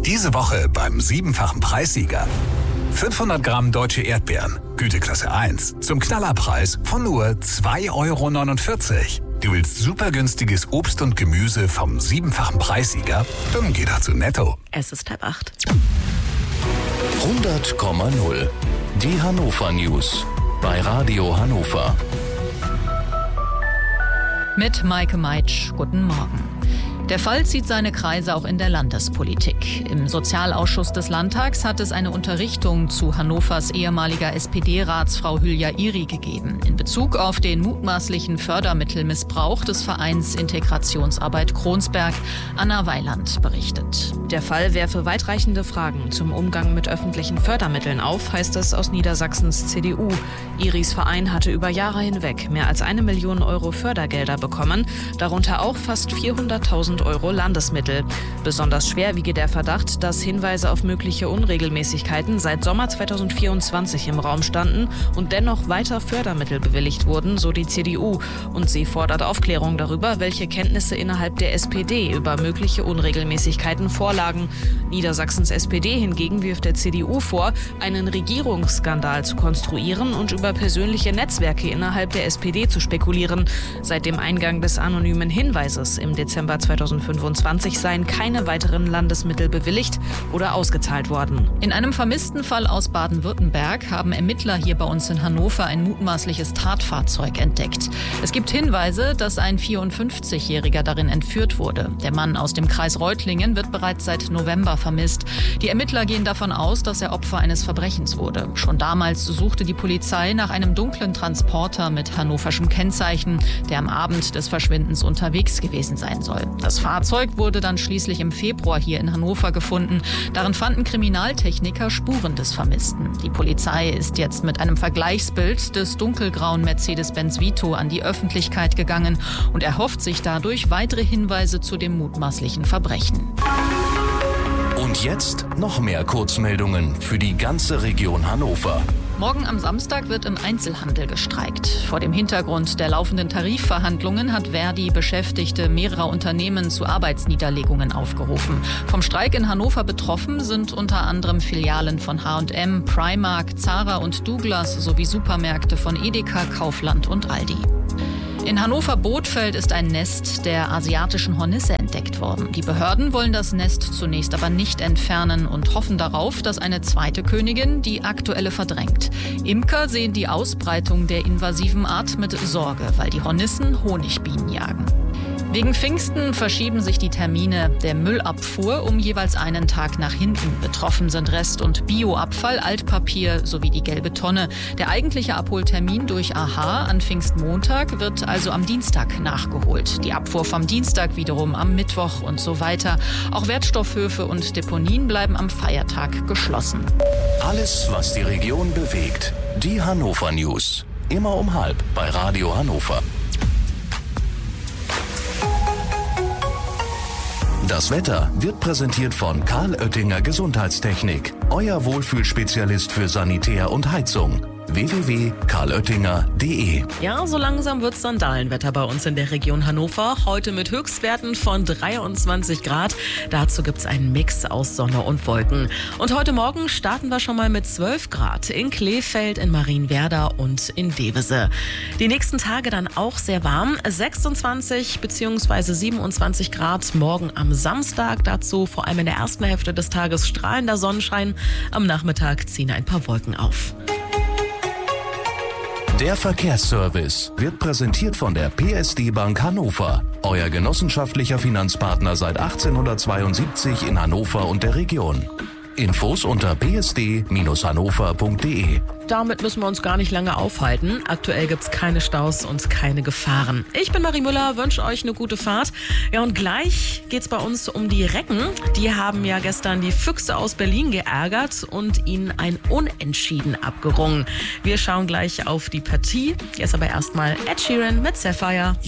Diese Woche beim 7-fachen Preissieger. 500 Gramm deutsche Erdbeeren, Güteklasse 1, zum Knallerpreis von nur 2,49 €. Du willst super günstiges Obst und Gemüse vom 7-fachen Preissieger? Dann geh doch zu Netto. Es ist 7:30. 100,0. Die Hannover News bei Radio Hannover. Mit Maike Meitsch, guten Morgen. Der Fall zieht seine Kreise auch in der Landespolitik. Im Sozialausschuss des Landtags hat es eine Unterrichtung zu Hannovers ehemaliger SPD-Ratsfrau Hülya Iri gegeben, in Bezug auf den mutmaßlichen Fördermittelmissbrauch des Vereins Integrationsarbeit Kronsberg. Anna Weiland berichtet. Der Fall werfe weitreichende Fragen zum Umgang mit öffentlichen Fördermitteln auf, heißt es aus Niedersachsens CDU. Iris Verein hatte über Jahre hinweg mehr als 1 Million € Fördergelder bekommen, darunter auch fast 400.000 € Landesmittel. Besonders schwer wiege der Verdacht, dass Hinweise auf mögliche Unregelmäßigkeiten seit Sommer 2024 im Raum standen und dennoch weiter Fördermittel bewilligt wurden, so die CDU. Und sie fordert Aufklärung darüber, welche Kenntnisse innerhalb der SPD über mögliche Unregelmäßigkeiten vorlagen. Niedersachsens SPD hingegen wirft der CDU vor, einen Regierungsskandal zu konstruieren und über persönliche Netzwerke innerhalb der SPD zu spekulieren. Seit dem Eingang des anonymen Hinweises im Dezember 2025 seien keine weiteren Landesmittel bewilligt oder ausgezahlt worden. In einem vermissten Fall aus Baden-Württemberg haben Ermittler hier bei uns in Hannover ein mutmaßliches Tatfahrzeug entdeckt. Es gibt Hinweise, dass ein 54-Jähriger darin entführt wurde. Der Mann aus dem Kreis Reutlingen wird bereits seit November vermisst. Die Ermittler gehen davon aus, dass er Opfer eines Verbrechens wurde. Schon damals suchte die Polizei nach einem dunklen Transporter mit hannoverschem Kennzeichen, der am Abend des Verschwindens unterwegs gewesen sein soll. Das Fahrzeug wurde dann schließlich im Februar hier in Hannover gefunden. Darin fanden Kriminaltechniker Spuren des Vermissten. Die Polizei ist jetzt mit einem Vergleichsbild des dunkelgrauen Mercedes-Benz Vito an die Öffentlichkeit gegangen und erhofft sich dadurch weitere Hinweise zu dem mutmaßlichen Verbrechen. Und jetzt noch mehr Kurzmeldungen für die ganze Region Hannover. Morgen am Samstag wird im Einzelhandel gestreikt. Vor dem Hintergrund der laufenden Tarifverhandlungen hat Verdi Beschäftigte mehrerer Unternehmen zu Arbeitsniederlegungen aufgerufen. Vom Streik in Hannover betroffen sind unter anderem Filialen von H&M, Primark, Zara und Douglas sowie Supermärkte von Edeka, Kaufland und Aldi. In Hannover-Bothfeld ist ein Nest der asiatischen Hornisse entdeckt worden. Die Behörden wollen das Nest zunächst aber nicht entfernen und hoffen darauf, dass eine zweite Königin die aktuelle verdrängt. Imker sehen die Ausbreitung der invasiven Art mit Sorge, weil die Hornissen Honigbienen jagen. Wegen Pfingsten verschieben sich die Termine der Müllabfuhr um jeweils einen Tag nach hinten. Betroffen sind Rest- und Bioabfall, Altpapier sowie die gelbe Tonne. Der eigentliche Abholtermin durch AHA an Pfingstmontag wird also am Dienstag nachgeholt. Die Abfuhr vom Dienstag wiederum am Mittwoch und so weiter. Auch Wertstoffhöfe und Deponien bleiben am Feiertag geschlossen. Alles, was die Region bewegt. Die Hannover News. Immer um 12:30 bei Radio Hannover. Das Wetter wird präsentiert von Karl Oettinger Gesundheitstechnik. Euer Wohlfühlspezialist für Sanitär und Heizung. www.karloettinger.de. Ja, so langsam wird's Sandalenwetter bei uns in der Region Hannover. Heute mit Höchstwerten von 23 Grad. Dazu gibt's einen Mix aus Sonne und Wolken. Und heute Morgen starten wir schon mal mit 12 Grad in Kleefeld, in Marienwerder und in Devese. Die nächsten Tage dann auch sehr warm. 26 bzw. 27 Grad morgen am Samstag. Dazu vor allem in der ersten Hälfte des Tages strahlender Sonnenschein. Am Nachmittag ziehen ein paar Wolken auf. Der Verkehrsservice wird präsentiert von der PSD Bank Hannover. Euer genossenschaftlicher Finanzpartner seit 1872 in Hannover und der Region. Infos unter psd-hannover.de. Damit müssen wir uns gar nicht lange aufhalten. Aktuell gibt's keine Staus und keine Gefahren. Ich bin Marie Müller, wünsche euch eine gute Fahrt. Ja, und gleich geht's bei uns um die Recken. Die haben ja gestern die Füchse aus Berlin geärgert und ihnen ein Unentschieden abgerungen. Wir schauen gleich auf die Partie. Jetzt aber erstmal Ed Sheeran mit Sapphire.